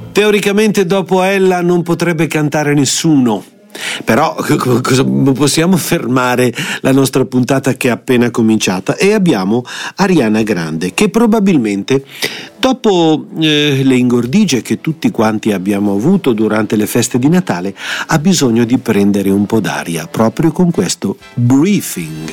Teoricamente dopo Ella non potrebbe cantare nessuno, però possiamo fermare la nostra puntata che è appena cominciata e abbiamo Ariana Grande che probabilmente dopo le ingordigie che tutti quanti abbiamo avuto durante le feste di Natale ha bisogno di prendere un po' d'aria proprio con questo Breathing.